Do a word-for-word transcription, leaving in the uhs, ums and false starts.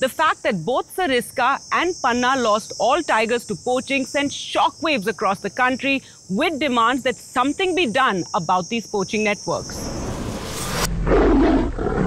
The fact that both Sariska and Panna lost all tigers to poaching sent shockwaves across the country with demands that something be done about these poaching networks.